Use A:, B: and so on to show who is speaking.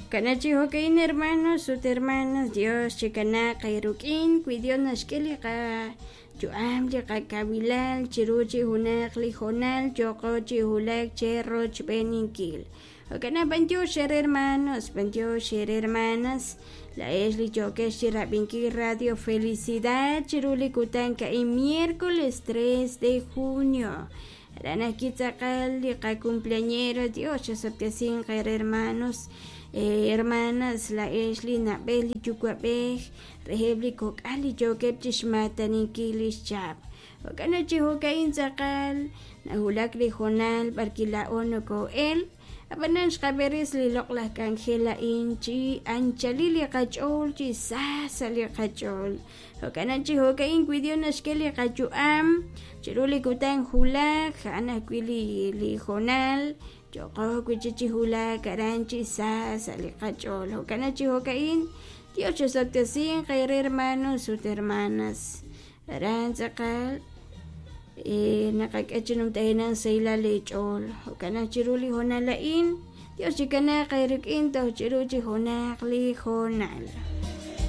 A: Kanachi hokain hermanos, sus hermanas, Dios chikana kairukin, cuidió nashkeli ka Joamli ka kabilal, chiruchi hunakli honal, chocochi hulak cherroch beninkil. Okana banjo sher hermanos, banjo sher hermanas, la esli choque shirabinki radio felicidad, chiruli kutanka y miércoles 3 de junio. Rana kitzakal, ka cumpleañero, Dios chasaptiasin hermanos. Hermanas la Esli Nabeli Chukwabej Rehebli Kokali Jokep Chishmatanin Kilish Chap Okana Chihokain Zakal Nahulak Rijonal Barkila Ono Koel Abanan Shkaberis Lilokla Kangela Inchi Anchalili Kachol Chisasali Kachol Okana Chihokain Cuidio Nashkeli Kachuam Chiruli Kutan Hulak Hana Kwili Lijonal Choko kuchichi hula karanchi sa salikachol hokanachi hokain Dios chosoktesin kayre hermanos sus hermanas aranzakal nakakachinum tahinan sayla lechol hokanachi ruli honalain Dios chikana kayrikin to chiruchi honakli honal